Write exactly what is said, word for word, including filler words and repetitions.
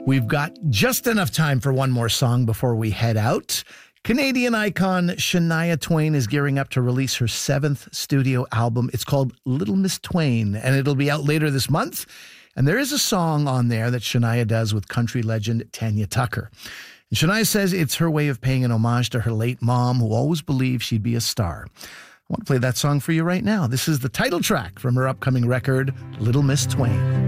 We've got just enough time for one more song before we head out. Canadian icon Shania Twain is gearing up to release her seventh studio album. It's called Little Miss Twain, and it'll be out later this month. And there is a song on there that Shania does with country legend Tanya Tucker. And Shania says it's her way of paying an homage to her late mom, who always believed she'd be a star. I want to play that song for you right now. This is the title track from her upcoming record, Little Miss Twain.